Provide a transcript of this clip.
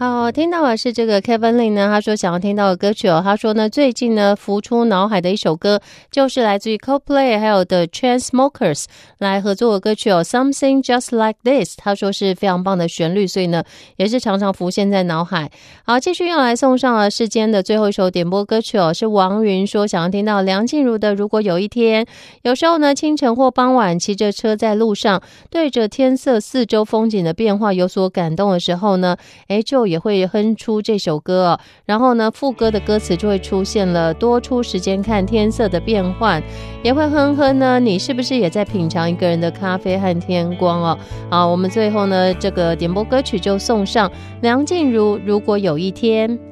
好，听到的是这个 Kevin Lin 呢，他说想要听到的歌曲他说呢，最近呢浮出脑海的一首歌，就是来自于 Coldplay 还有的 Chainsmokers 来合作的歌曲Something Just Like This， 他说是非常棒的旋律，所以呢也是常常浮现在脑海。好，继续要来送上了世间的最后一首点播歌曲是王云说想要听到梁静茹的如果有一天。有时候呢清晨或傍晚骑着车在路上，对着天色四周风景的变化有所感动的时候呢，就也会哼出这首歌然后呢副歌的歌词就会出现了多出时间看天色的变换，也会哼哼呢你是不是也在品尝一个人的咖啡和天光好，我们最后呢这个点播歌曲就送上梁静茹如果有一天。